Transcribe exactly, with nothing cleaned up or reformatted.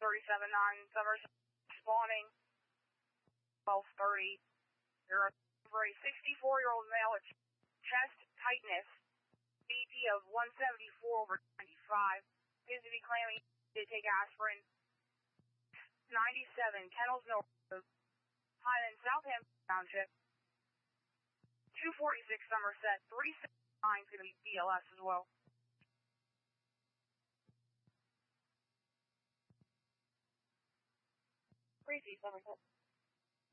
thirty-seven nine Somerset spawning twelve thirty. You're for a sixty-four-year-old male at chest tightness, B P of one seventy-four over ninety-five. Seems to be claiming to take aspirin. ninety-seven Kennels Mill Road, Highland, Southampton Township. two forty-six Somerset, three seventy-nine is going to be B L S as well. Crazy Somerset.